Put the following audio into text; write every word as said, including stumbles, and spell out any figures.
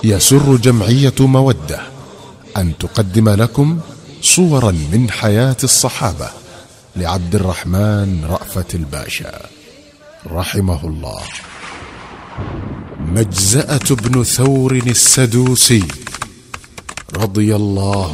يسر جمعية مودة أن تقدم لكم صورا من حياة الصحابة لعبد الرحمن رأفت الباشا رحمه الله. مجزأة بن ثور السدوسي رضي الله